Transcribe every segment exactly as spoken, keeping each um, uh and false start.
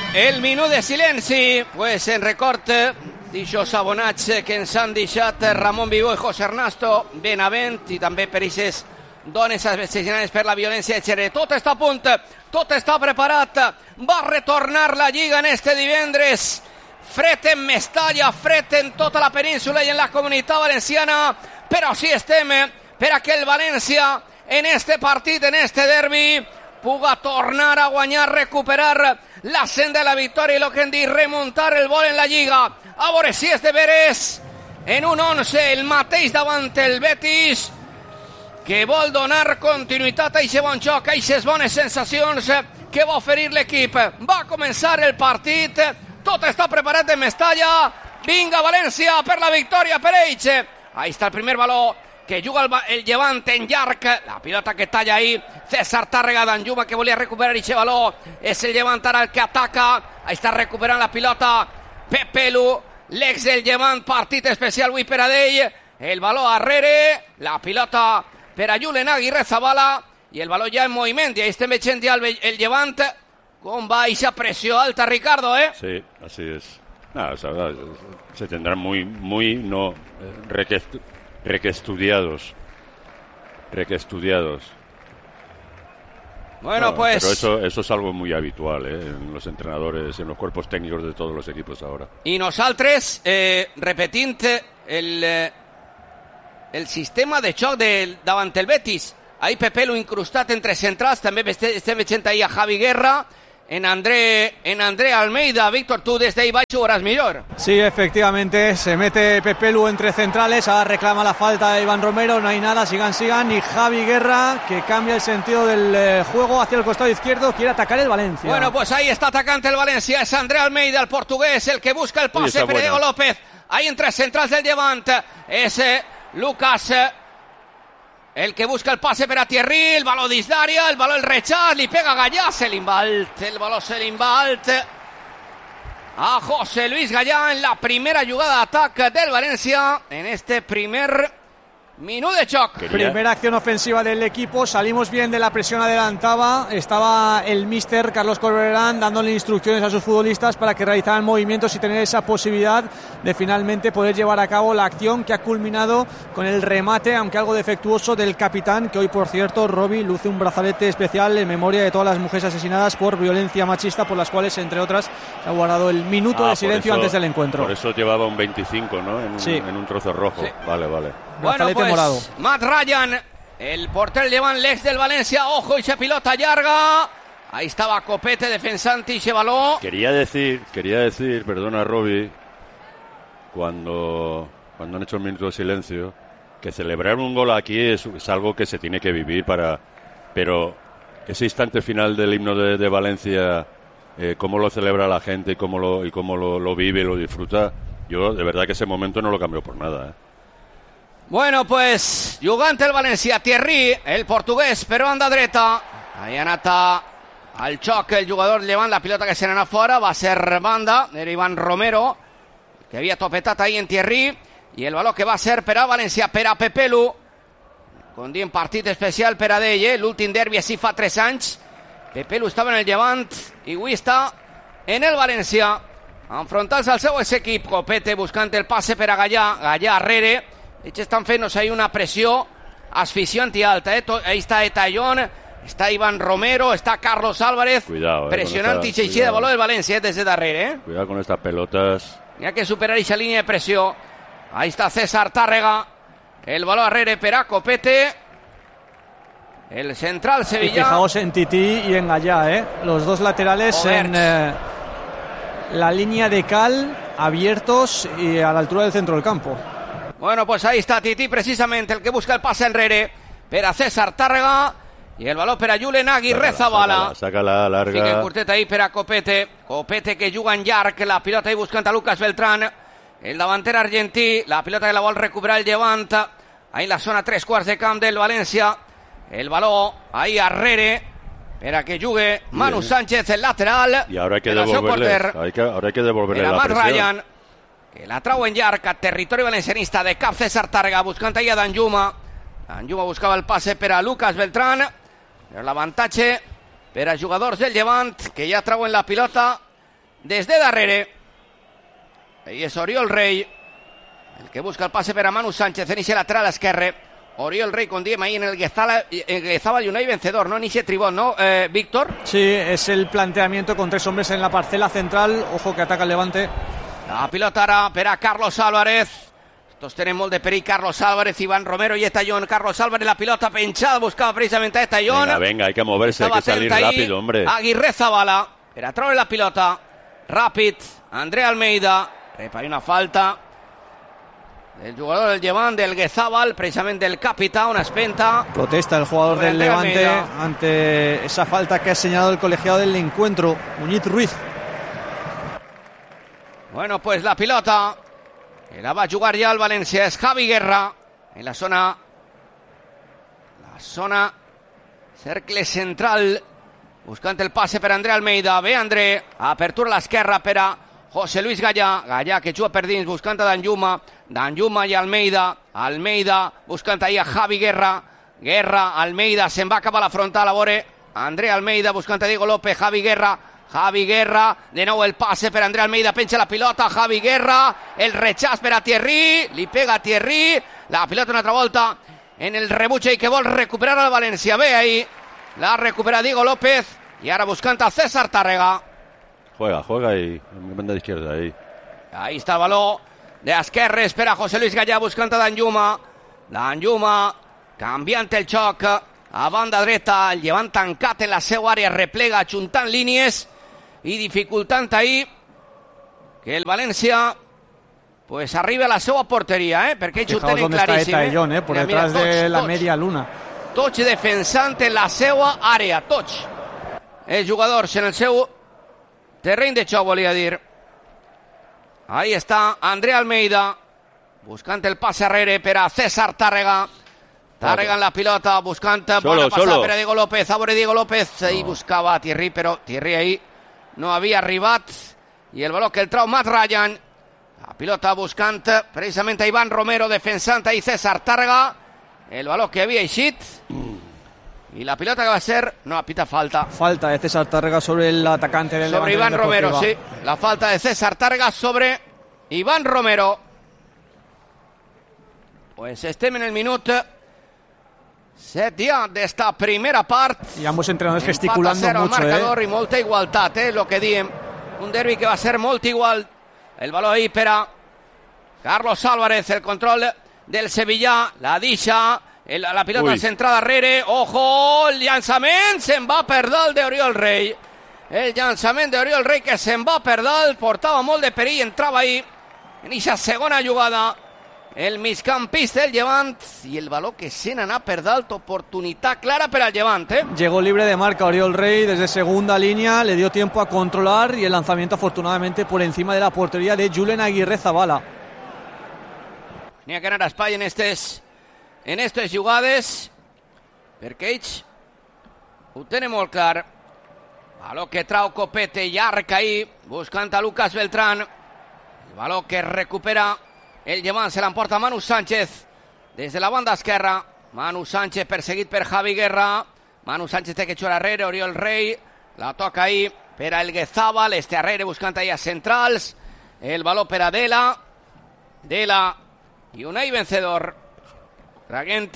el minut de silenci, pues en recorte dijous abonats que ens han deixat Ramon Vivó i José Ernesto Benavent i també per aquestes dones assassinades per la violència de gènere. Tot està a punt, tot està preparat, va retornar la Lliga en este divendres. Fred en Mestalla, fred en tota la península i en la comunitat valenciana, però sí estem per a que el València en este partit, en este derbi, puga tornar a guanyar, recuperar la senda de la victòria i el que hem dit, remuntar el vol en la Lliga. A veure si és de veres en un onze el mateix davant el Betis, que vol donar continuïtat a aquest bon joc, a aquestes bones sensacions que va oferir l'equip. Va començar el partit, tot està preparat en Mestalla. Vinga València per la victòria per ells. Ahí està el primer baló que juga el, el Llevant en llarg, la pilota que talla ahí César Tàrrega, Danjuma que volia recuperar aquest baló, és el Llevant ara el que ataca. Ahí està recuperant la pilota Pepe Lu, l'ex del Llevant, partit especial avui per a d'ell. El baló arrere, la pilota per a Julen Aguirre Zabala i el baló ja en moviment, i ahí estem veient ja el, el Llevant com va aquesta pressió alta, Ricardo, ¿eh? Sí, así es. Nada, o sea, se tendrán muy, muy, no, request, requestudiados, requestudiados. Bueno, no, pues... Pero eso, eso es algo muy habitual, ¿eh? En los entrenadores, en los cuerpos técnicos de todos los equipos ahora. I nosaltres, eh, repetint el, eh, el sistema de xoc del, davant el Betis, ahí Pepe Lu incrustat entre centrals, també estem veient ahí a Javi Guerra, en André, en André Almeida. Víctor, tú desde ahí baixo horas mejor. Sí, efectivamente, se mete Pepe Lu entre centrales, ahora reclama la falta de Iván Romero, no hay nada, sigan, sigan, y Javi Guerra, que cambia el sentido del eh, juego hacia el costado izquierdo, quiere atacar el Valencia. Bueno, pues ahí está atacante el Valencia, es André Almeida, el portugués, el que busca el pase, pero Diego López, ahí entre centrals del Llevant, es eh, Lucas, eh, el que busca el pase per a Thierry, el baló dins d'àrea, el baló el rechaç, li pega Gallà, se l'invalt, el baló se l'invalt a José Luis Gallà en la primera jugada d'atac del València en este primer minut de xoc. Primera acción ofensiva del equipo, salimos bien de la presión adelantada, estaba el míster Carlos Corberán dándole instrucciones a sus futbolistas para que realizaran movimientos y tener esa posibilidad de finalmente poder llevar a cabo la acción que ha culminado con el remate, aunque algo defectuoso, del capitán, que hoy, por cierto, Robbie, luce un brazalete especial en memoria de todas las mujeres asesinadas por violencia machista, por las cuales, entre otras, se ha guardado el minuto ah, de silencio eso, antes del encuentro. Por eso llevaba un veinticinco, ¿no? En un, sí. en un trozo rojo. Sí. Vale, vale. Bueno, pues morado. Matt Ryan, el porter Llevant, l'ex del Valencia, ojo, y se pilota llarga. Ahí estaba Copete defensante y se baló. Quería decir, quería decir, perdona Robbie, cuando, cuando han hecho el minuto de silencio, que celebrar un gol aquí es, es algo que se tiene que vivir para, pero ese instante final del himno de, de Valencia, eh, cómo lo celebra la gente y cómo lo, y cómo lo, lo vive, lo disfruta, yo de verdad que ese momento no lo cambio por nada, ¿eh? Bueno, pues jugant el València, Thierry, el portuguès, per banda dreta. Ahí ha anat al xoc el jugador Llevant, la pilota que se n'ha fora, va ser banda, era Iván Romero, que havia topetat ahí en Thierry, i el baló que va ser per a València, per a Pepe Lu, com diem, partit especial per a d'ell, eh? L'últim derbi així fa tres anys. Pepe Lu estava en el Llevant i avui està en el València, enfrontant-se al seu equip. Copete buscant el passe per a Gallà, Gallà arrere. Ells estan fent-nos ahí una pressió asfixiant i alta, eh? Ahí està Etallón, està Iván Romero, està Carlos Álvarez, cuidado, eh, presionant i xeixida de valor del València, eh, des de darrere, eh? Cuidado con estas pelotas. Hi ha que superar esa línea de presión. Ahí está César Tàrrega, el balón arrere per a Copete, el central sevillano. Y fijaos en Tití y en Gallà, eh? Los dos laterales Overt. en eh, la línea de cal, abiertos y a la altura del centro del campo. Bueno, pues ahí está Tití, precisamente el que busca el pase enrere per a César Tàrrega y el balón per a Julen Aguirre Zabala. Sácala, larga. Fica el curtet ahí per a Copete. Copete que juga en llarg, la pilota ahí buscant a Lucas Beltrán, el davanter argentí, la pilota que la vol recuperar el Llevant, ahí en la zona tres quarts de camp del València, el balón ahí arrere per a que jugue Manu Sánchez, el lateral. Y ahora hay que devolverle, hay que, ahora hay que devolverle la presión. Ryan, que la trau en llarg a territori valencianista de cap César Tàrrega, buscant ahí a Danjuma. Danjuma buscava el passe per a Lucas Beltrán, però l'avantatge per a jugadors del Llevant, que ja trauen la pilota desde darrere. Ahí és Oriol Rei, el que busca el pase per a Manu Sánchez, en ese lateral esquerre. Oriol Rei, con diem ahí en el Guezabal Unai vencedor, ¿no? En ese tribón, ¿no, eh, Víctor? Sí, es el planteamiento con tres hombres en la parcela central. Ojo que ataca el Levante. La pilota ara per a Carlos Álvarez. Estos tenen molt de perill. Carlos Álvarez, Iván Romero y Estallón. Carlos Álvarez, la pilota penchada, buscava precisamente a Estallón. Venga, venga, hay que moverse, hay que salir rápido, hombre. Aguirre Zabala, per a treure la pilota. Ràpid, André Almeida. Rep, hay una falta del jugador del Levant, del Guezabal, precisamente del capitán, una espenta. Protesta el jugador del Levante Almeida ante esa falta que ha señalado el colegiado del encuentro, Muñiz Ruiz. Bueno, pues la pilota que la va a jugar ya el Valencia es Javi Guerra en la zona la zona cercle central, buscant el passe per André Almeida. Ve André, apertura a l'esquerra per a José Luis Gallà. Gallà que juga per dins, buscant a Danjuma. Danjuma i Almeida. Almeida buscant ahí a Javi Guerra. Guerra, Almeida, se'n va cap a la frontal a veure André Almeida, buscant a Diego López. Javi Guerra, Javi Guerra, de nou el passe per André Almeida, penja la pilota, Javi Guerra, el rechaç per a Thierry, li pega a Thierry, la pilota una altra volta en el rebuig i que vol recuperar al València. Ve ahí, la recupera Diego López y ahora buscant a César Tàrrega. Juega, juega y en banda izquierda ahí. Ahí está el baló de esquerra, espera José Luis Gallà buscant a Danjuma. Danjuma, canviant el xoc a banda dreta, el Llevant tancat en la seva àrea, replega, ajuntant línies i dificultant ahí que el València pues arriba a la seva porteria, eh? Perquè ells ho tenen claríssim. Estallón, eh? Por mira, detrás mira, de la media luna. Tots defensant en la seva àrea, tots. Els jugadors en el seu terreny de xoc, volia dir. Ahí està André Almeida buscant el passe arrere per a César Tàrrega. Tàrrega en la pilota, buscant bona passada per a Diego López. A veure Diego López, ahí buscava a Thierry, però Thierry ahí no havia arribat. I el baló que el trau Matt Ryan. La pilota buscant precisament a Iván Romero, defensant ahí César Tàrrega. El baló que havia eixit. Y la pilota que va a ser, no, apita falta. Falta de César Tàrrega sobre el atacante del Sobre Iván Romero, sí. La falta de César Tàrrega sobre Iván Romero. Pues estem en el minut set ja d'esta primera part. Y ambos entrenadores gesticulando mucho, marcador eh. Y molta igualtat, eh, lo que diem. Un derbi que va a ser molt igual. El baló ahí per a Carlos Álvarez, el control del Sevilla, la deixa. El, la pilota centrada darrere, ojo, el llançament se'n va per dalt d'Oriol Rei. El llançament d'Oriol Rei que se'n va per dalt, portava molt de perill, entrava ahí en aquesta segona jugada. El migcampista del Llevant y el baló que se n'anà per dalt, oportunitat clara per al Llevant, eh? Llegó libre de marca Oriol Rei desde segunda línea, le dio tiempo a controlar y el lanzamiento afortunadamente por encima de la portería de Julen Aguirre Zabala. N'hi ha que anar a espai en estes en aquestes jugades perquè ells ho tenen molt clar. Baló que trau Copete, llarg ahí, buscant a Lucas Beltrán. El baló que recupera el Llevant, se l'emporta Manu Sánchez des de la banda esquerra. Manu Sánchez perseguit per Javi Guerra. Manu Sánchez té que xuar arrere, Oriol Rei la toca ahí per a el Guezabal, este arrere buscant ahí a centrals. El baló per a Dela. Dela i Unai vencedor. Traguent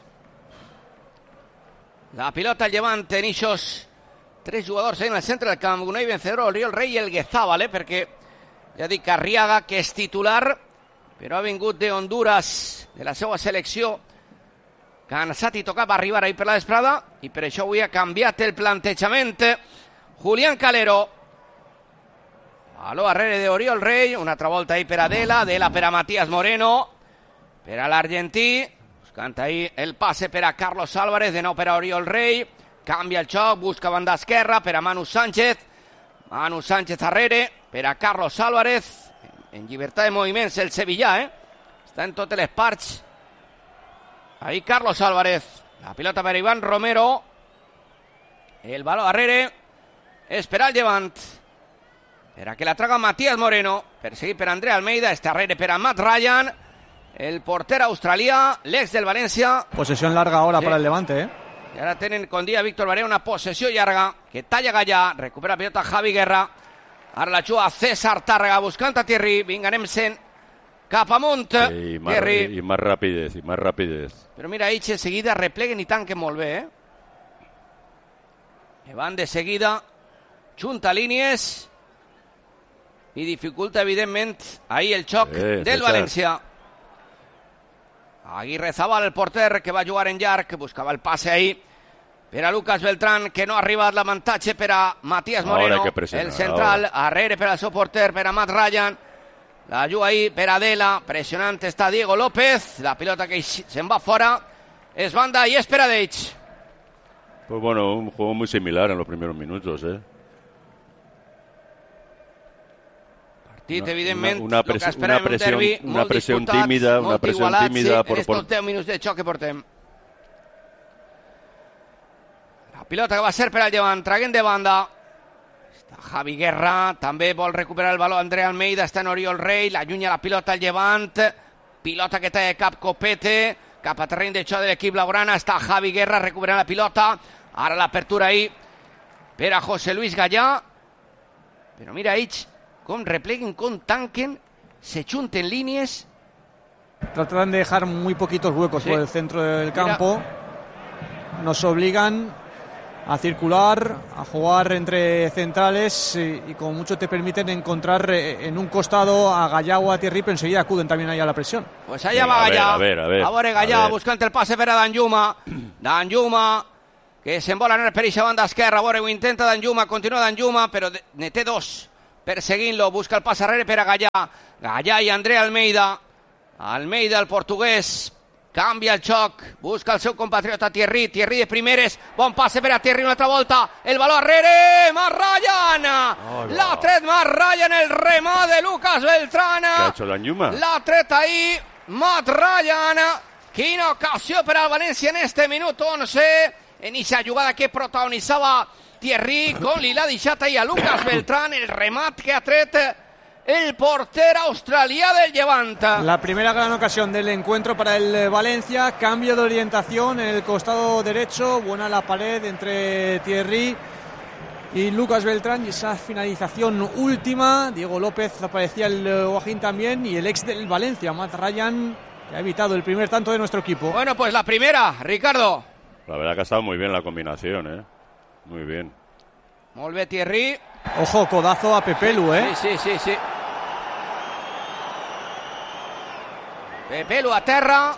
la pilota al Llevant en ixos tres jugadors en el centre del camp, Unai vencedor, Oriol Rei i el Guezabal, eh? Perquè ja dic Arriaga, que és titular, però ha vingut de Honduras, de la seva selecció, cansat i tocat, va arribar ahir per la vesprada, i per això avui ha canviat el plantejament. Julián Calero, baló arrere d'Oriol Rei, una altra volta ahir per a Dela, Dela per a Matías Moreno, per a l'argentí, buscant ahí el passe per a Carlos Álvarez, de nou per a Oriol Rei, canvia el xoc, busca banda esquerra per a Manu Sánchez, Manu Sánchez arrere, per a Carlos Álvarez, en llibertat de moviments el Sevilla, eh? Està en totes les parts. Ahí Carlos Álvarez, la pilota per a Iván Romero, el baló arrere, és per al Llevant, per a que la traga Matías Moreno, perseguit per André Almeida, este arrere per a Matt Ryan, el porter australià, l'ex del València. Posesión larga ahora sí. Para el Levante, eh? I ara tenen con dia Víctor Barea una possessió llarga que talla Gallà, recupera la pilota Javi Guerra. Ara la juga César Tàrrega buscant a Thierry. Vinga, anem sent cap amunt. I, más, i, i més rapidez, i més rapidez. Però mira, ells en seguida repleguen i tanquen molt bé, eh? Que van de seguida, junta línies i dificulta, evidentment, ahí el xoc eh, del César. València. Aguirre Zabal, el porter, que va jugar en llarg, buscava el passe ahí per a Lucas Beltrán, que no ha arribat l'avantatge per a Matías Moreno, el central, arrere per al seu porter, per a Matt Ryan, la juga ahí per a Dela, pressionant està Diego López, la pilota que se'n va fora, es banda i és per a d'ells. Pues bueno, un juego muy similar en los primeros minutos, ¿eh? Partit, evidentment, una, una, el que esperàvem un derbi, una molt pressió disputat, tímida, molt una pressió igualat, tímida sí, por, en estos deu minuts de xoc que portem. La pilota que va ser per al Llevant, traguent de banda. Està Javi Guerra, també vol recuperar el baló André Almeida, està en Oriol Rey, l'allunya la pilota al Llevant, pilota que talla cap Copete, cap a terreny de xoc de l'equip blaugrana, està Javi Guerra recuperant la pilota, ara l'apertura ahí per a José Luis Gallà, però mira ells com repleguen, com tanquen, se junten línies. Tratan de dejar muy poquitos huecos sí. por el centro del campo. Mira. Nos obligan a circular, a jugar entre centrales y, y como mucho te permiten encontrar en un costado a Gallà o a Thierry, pero enseguida acuden también ahí a la presión. Pues allá va Gallà, a ver, a ver, a ver Gallà buscant el passe per a Danjuma, Danjuma que s'envola en el perill a banda esquerra, a veure, ho intenta Danjuma, continua Danjuma, però ne té dos perseguint-lo, busca el pas arrere per a Gallà, Gallà i André Almeida, Almeida el portuguès, canvia el xoc, busca el seu compatriota Thierry, Thierry de primeres, bon passe per a Thierry una altra volta, el baló arrere, Matt Ryan, oh, no. l'ha tret Matt Ryan, el remat de Lucas Beltrán, ¿qué ha hecho Danjuma? L'ha tret ahí Matt Ryan, quina ocasió per al València en este minut onze, en esa jugada que protagonitzava Thierry, com li l'ha deixat ahí a Lucas Beltrán, el remat que ha tret el portero australià del Llevant. La primera gran ocasión del encuentro para el Valencia, cambio de orientación en el costado derecho, buena la pared entre Thierry y Lucas Beltrán y esa finalización última, Diego López aparecía el Guajín también y el ex del Valencia, Matt Ryan, que ha evitado el primer tanto de nuestro equipo. Bueno, pues la primera, Ricardo. La verdad que ha estado muy bien la combinación, ¿eh? Muy bien. Molt bé, Thierry. Ojo, codazo a Pepelu, ¿eh? Sí, sí, sí, sí. Pepelu a terra.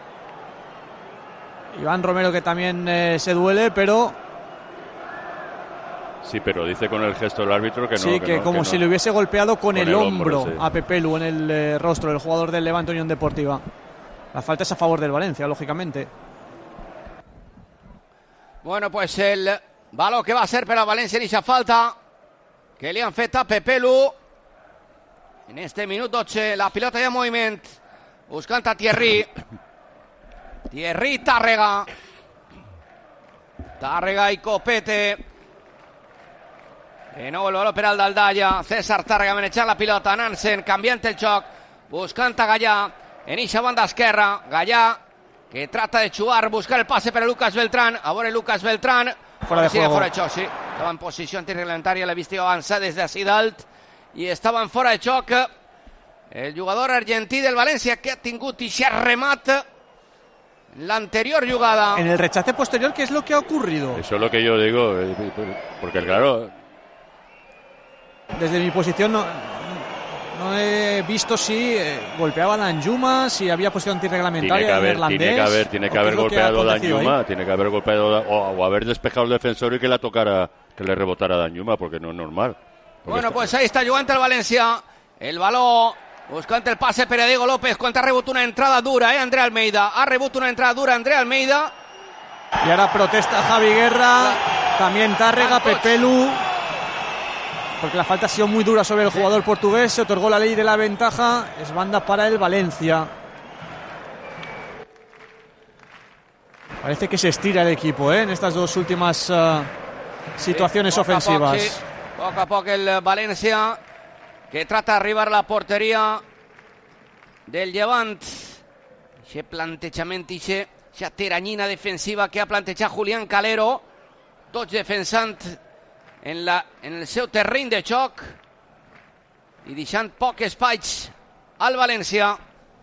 Iván Romero que también eh, se duele, pero... Sí, pero dice con el gesto del árbitro que no. Sí, que, que no, como que si no. le hubiese golpeado con, con el, el hombro, hombro sí. a Pepelu en el eh, rostro, el jugador del Levante Unión Deportiva. La falta es a favor del Valencia, lógicamente. Bueno, pues el baló que va a ser per a València en esa falta que li han fet a Pepelu en este minut dotze, la pilota ja en moviment buscant a Thierry Thierry Tàrrega Tàrrega i Copete de nou el baló per al Daldalla, César Tàrrega manejant la pilota, Nansen canviant el xoc buscant a Gallà en eixa banda esquerra, Gallà que trata de jugar, buscar el pase para Lucas Beltrán, a veure Lucas Beltrán, fuera de juego, fora de xoc, sí, estava en posició antirreglamentària, l'ha vist avançar des d'ací dalt i estava en fora de xoc el jugador argentí del València que ha tingut i s'ha remat la anterior jugada. En el rechace posterior, ¿qué es lo que ha ocurrido? Eso es lo que yo digo, porque claro, desde mi posición no, no he visto si eh, golpeaba a Danjuma, si había posición antirreglamentaria. Tiene que haber, neerlandés, tiene que haber, tiene que haber golpeado a Danjuma, ahí? tiene que haber golpeado o, o haber despejado el defensor y que la tocara, que le rebotara a Danjuma, porque no es normal. Bueno, está... pues ahí está jugant el València, el baló buscant el passe per a Diego López, quan ha rebut una entrada dura, eh, André Almeida, ha rebut una entrada dura André Almeida. Y ahora protesta Javi Guerra, también Tàrrega, Pepelu, porque la falta ha sido muy dura sobre el jugador portugués, se otorgó la ley de la ventaja, es banda para el Valencia. Parece que se estira el equipo, ¿eh? En estas dos últimas uh, situaciones sí, poc ofensivas. A poc, sí. Poc a poc el València, que trata de arribar a la porteria del Llevant. Ese plantejament, esa teranyina defensiva que ha plantejat Julián Calero, tots defensant en, la, en el seu terreny de xoc. i deixant poc espais al València.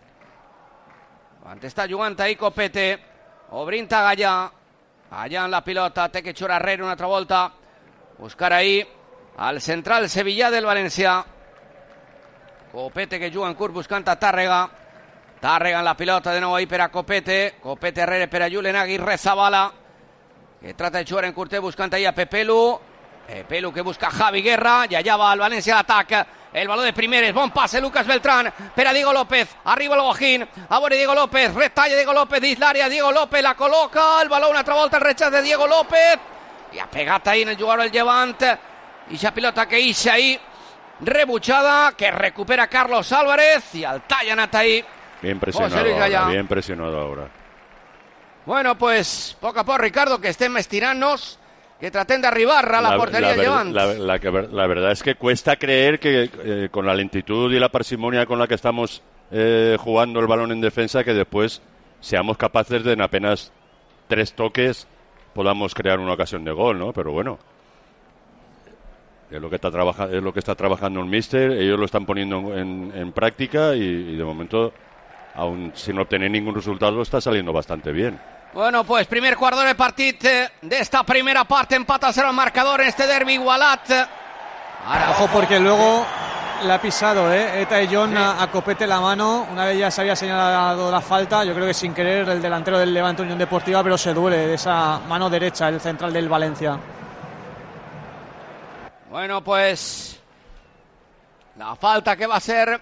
Quan està jugant ahí Copete, obrint a Gallà, allà en la pilota, té que xurar arrere una altra volta, buscar ahí al central sevillà del València. Copete que juga en curt buscant a Tàrrega. Tàrrega en la pilota de nou ahí per a Copete. Copete arrere per a Julen Aguirrezabala, que trata de jugar en curtet buscant ahí a Pepelu. Pepelu que busca Javi Guerra, i allà va el València d'atac. El baló de primeres, bon passe Lucas Beltrán per a Diego López, arriba el Guajín, a veure Diego López, retalla Diego López dins l'àrea, Diego López la col·loca, el baló una altra volta, el rechaç de Diego López, i ha pegat ahí en el jugador del Llevant, i esa pilota que ixa ahí rebutjada, que recupera Carlos Álvarez, i el tall ha anat ahí. Bien presionado ahora, bien presionado ahora. Bueno, pues poco a poco, Ricardo, que estén estirarnos, que traten de arribar a la, la portería del Llevant. La, la, la, la verdad es que cuesta creer que eh, con la lentitud y la parsimonia con la que estamos eh, jugando el balón en defensa, que después seamos capaces de en apenas tres toques podamos crear una ocasión de gol, ¿no? Pero bueno, es lo que está, trabaja, es lo que está trabajando el míster, ellos lo están poniendo en, en práctica y, y de momento, aún sin obtener ningún resultado, está saliendo bastante bien. Bueno, pues primer quart d'hora de partit de esta primera parte, empata a cero el marcador en este derbi igualat. Ahora, ojo, porque luego le ha pisado eh, Eta y John sí. a, a Copete la mano, una vez ya se había señalado la falta, yo creo que sin querer el delantero del Levante Unión Deportiva, pero se duele de esa mano derecha, el central del Valencia. Bueno, pues la falta que va a ser